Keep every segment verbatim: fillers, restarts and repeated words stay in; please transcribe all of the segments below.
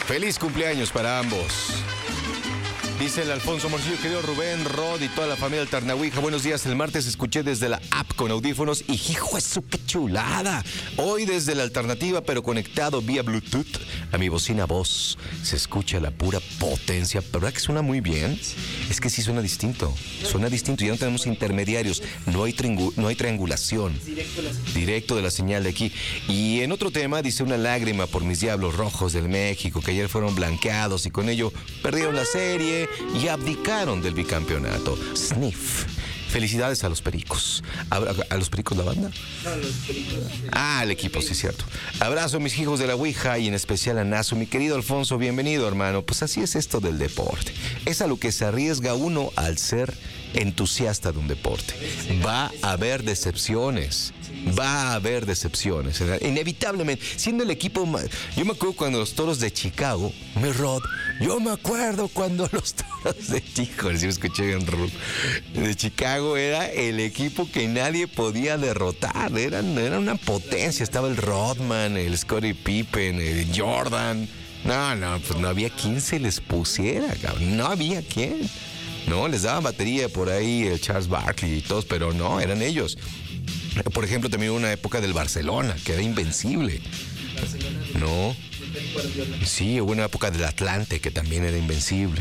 Feliz cumpleaños para ambos. Dice el Alfonso Morcillo, querido Rubén, Rod y toda la familia del Tarnahuija. Buenos días, el martes escuché desde la app con audífonos y hijo, eso qué chulada. Hoy desde la alternativa, pero conectado vía Bluetooth a mi bocina voz. Se escucha la pura potencia. ¿Verdad que suena muy bien? Es que sí suena distinto. Suena distinto. Ya no tenemos intermediarios. No hay, triangu- no hay triangulación. Directo de la señal de aquí. Y en otro tema, dice una lágrima por mis Diablos Rojos del México, que ayer fueron blanqueados y con ello perdieron la serie y abdicaron del bicampeonato. Sniff. Felicidades a los Pericos. ¿A, a los Pericos la banda? No, los Pericos. Ah, el equipo, sí, cierto. Abrazo a mis hijos de la Ouija y en especial a Nazo. Mi querido Alfonso, bienvenido, hermano. Pues así es esto del deporte. Es a lo que se arriesga uno al ser entusiasta de un deporte. Va a haber decepciones. Va a haber decepciones. Inevitablemente. Siendo el equipo más... Yo me acuerdo cuando los Toros de Chicago, mi Rod, yo me acuerdo cuando los Toros de Chicago, si me escuché bien, de Chicago era el equipo que nadie podía derrotar. Eran, era una potencia. Estaba el Rodman, el Scottie Pippen, el Jordan. No, no, pues no había quien se les pusiera, cabrón. No había quien. No, les daban batería por ahí el Charles Barkley y todos, pero no, eran ellos. Por ejemplo, también hubo una época del Barcelona, que era invencible. Barcelona. No. Sí, hubo una época del Atlante, que también era invencible.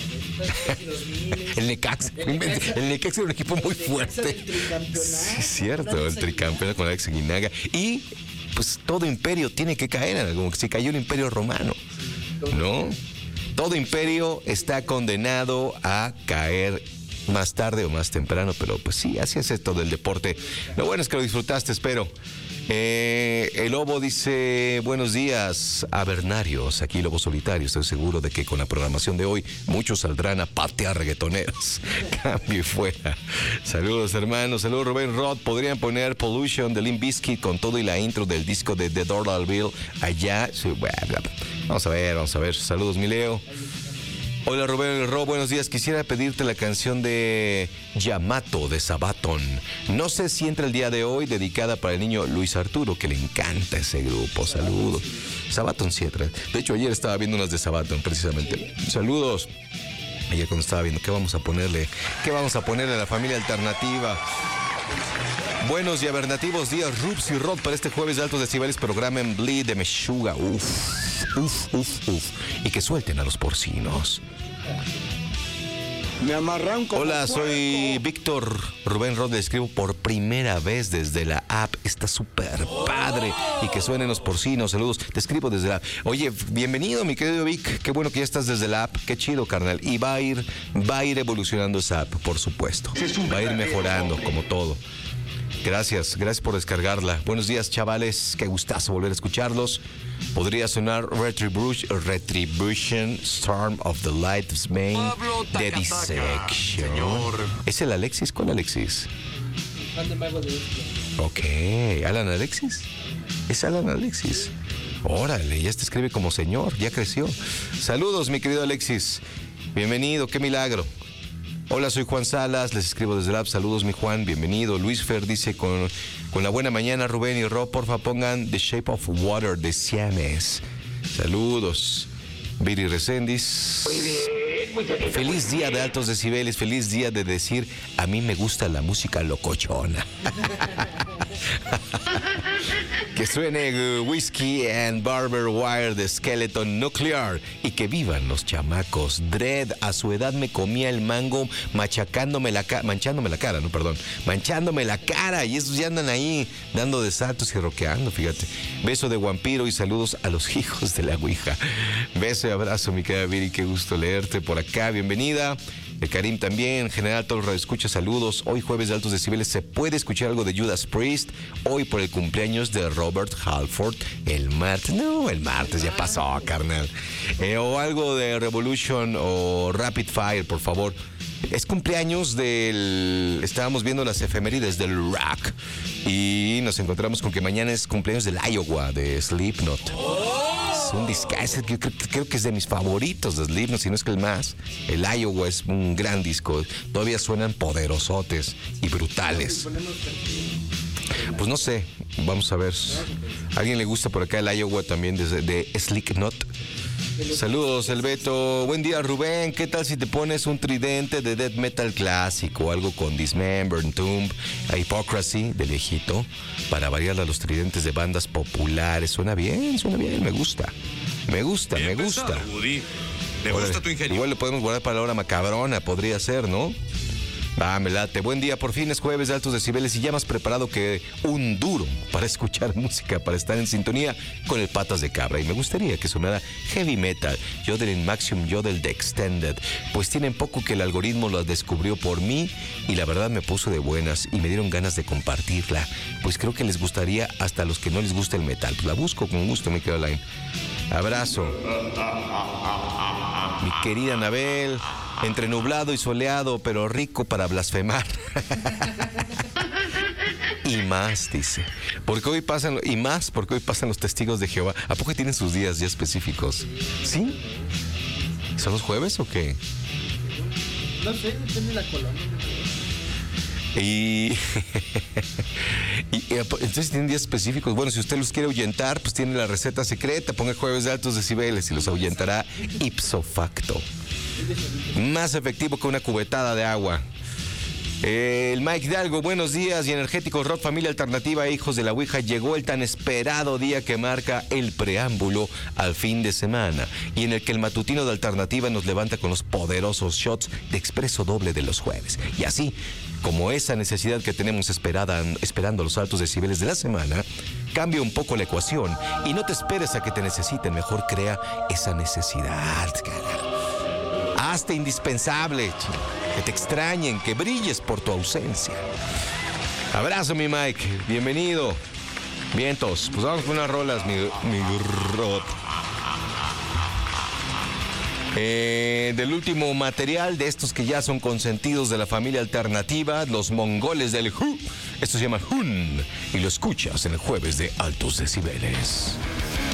El Necaxa. El Necaxa era un equipo muy fuerte. Sí, es cierto, el tricampeonato con Alex Aguinaga. Y pues todo imperio tiene que caer, como que se cayó el imperio romano. ¿No? Todo imperio está condenado a caer más tarde o más temprano, pero pues sí, así es esto del deporte. Lo bueno es que lo disfrutaste, espero. Eh, el Lobo dice, buenos días, avernarios, aquí Lobo Solitario. Estoy seguro de que con la programación de hoy muchos saldrán a patear reggaetoneros. Cambio y fuera. Saludos, hermanos. Saludos, Rubén, Rod. ¿Podrían poner Pollution de Limp Bizkit con todo y la intro del disco de The Dollarville allá? Sí, bueno, vamos a ver, vamos a ver. Saludos, mi Leo. Hola, Rubén Ro, buenos días. Quisiera pedirte la canción de Yamato de Sabaton. No sé si entra el día de hoy, dedicada para el niño Luis Arturo, que le encanta ese grupo. Saludos. Sabaton sí entra. De hecho, ayer estaba viendo unas de Sabaton, precisamente. Saludos. Ayer cuando estaba viendo, ¿qué vamos a ponerle? ¿Qué vamos a ponerle a la familia alternativa? Buenos y abernativos días, Rups y Rod, para este jueves de altos decibeles, programa en Bleed de Meshuga. Uf, uf, uf, uf. Y que suelten a los porcinos. Me amarran como Hola, soy puerco. Víctor Rubén Rod, le escribo por primera vez desde la app. Está súper padre. Y que suenen los porcinos. Saludos. Te escribo desde la app. Oye, bienvenido, mi querido Vic. Qué bueno que ya estás desde la app. Qué chido, carnal. Y va a ir, va a ir evolucionando esa app, por supuesto. Va a ir mejorando, como todo. Gracias, gracias por descargarla. Buenos días, chavales. Qué gustazo volver a escucharlos. Podría sonar Retribution, Retribution Storm of the Light's Main de Dissection. ¿Es el Alexis? ¿Cuál Alexis? Ok, Alan Alexis. Es Alan Alexis. Órale, ya te escribe como señor, ya creció. Saludos, mi querido Alexis. Bienvenido, qué milagro. Hola, soy Juan Salas, les escribo desde la app. Saludos, mi Juan, bienvenido. Luis Fer dice, con, con la buena mañana, Rubén y Rob, porfa, pongan The Shape of Water de Siames. Saludos. Viri Reséndiz. Feliz día de altos decibeles, feliz día de decir, a mí me gusta la música locochona. Que suene uh, Whiskey and Barber Wire de Skeleton Nuclear y que vivan los chamacos. Dread, a su edad me comía el mango machacándome la cara, manchándome la cara, no, perdón, manchándome la cara, y esos ya andan ahí dando de saltos y roqueando, fíjate. Beso de vampiro y saludos a los hijos de la Ouija. Beso y abrazo, mi querida Viri, qué gusto leerte por acá, bienvenida. El Karim también, en general todos los radioescuchas, saludos. Hoy jueves de altos decibeles se puede escuchar algo de Judas Priest. Hoy por el cumpleaños de Robert Halford. El martes, no, el martes ya pasó, carnal. Eh, o algo de Revolution o Rapid Fire, por favor. Es cumpleaños del... Estábamos viendo las efemérides del rock y nos encontramos con que mañana es cumpleaños del Iowa, de Slipknot. Es un discazo, yo creo, creo que es de mis favoritos de Slipknot, si no es que el más. El Iowa es un gran disco, todavía suenan poderosotes y brutales. Pues no sé, vamos a ver. ¿A alguien le gusta por acá el Iowa también de, de Slipknot? Saludos, el Beto. Buen día, Rubén. ¿Qué tal si te pones un tridente de death metal clásico? Algo con Dismember, Tomb, Hypocrisy, del viejito, para variar a los tridentes de bandas populares. Suena bien, suena bien, me gusta. Me gusta, bien me gusta. Pensado, Woody. ¿Le gusta tu ingenio? Igual le podemos guardar para la hora macabrona, podría ser, ¿no? Va, me late. Buen día, por fin es jueves de altos decibeles y ya más preparado que un duro para escuchar música, para estar en sintonía con el Patas de Cabra. Y me gustaría que sonara heavy metal, Yodeling Maximum Yodel de Extended, pues tienen poco que el algoritmo lo descubrió por mí y la verdad me puso de buenas y me dieron ganas de compartirla, pues creo que les gustaría hasta a los que no les gusta el metal. Pues la busco con gusto, mi Caroline. Abrazo. Mi querida Anabel. Entre nublado y soleado, pero rico para blasfemar. Y más, dice. Porque hoy pasan, y más porque hoy pasan los testigos de Jehová. ¿A poco tienen sus días ya específicos? ¿Sí? ¿Son los jueves o qué? No sé, depende de la colonia. Y, y, y entonces tienen días específicos. Bueno, si usted los quiere ahuyentar, pues tiene la receta secreta. Ponga jueves de altos decibeles y los ahuyentará ipso facto. Más efectivo que una cubetada de agua. El Mike Hidalgo, buenos días y energéticos rock, familia alternativa e hijos de la Ouija. Llegó el tan esperado día que marca el preámbulo al fin de semana y en el que el matutino de alternativa nos levanta con los poderosos shots de expreso doble de los jueves. Y así, como esa necesidad que tenemos esperada, esperando los altos decibeles de la semana, cambia un poco la ecuación y no te esperes a que te necesiten, mejor crea esa necesidad, carajo. Hazte indispensable, chico. Que te extrañen, que brilles por tu ausencia. Abrazo, mi Mike. Bienvenido. Vientos. Pues vamos con unas rolas, mi, mi rot. Eh, del último material de estos que ya son consentidos de la familia alternativa, los mongoles del Hu. Esto se llama Hun. Y lo escuchas en el jueves de Altos Decibeles.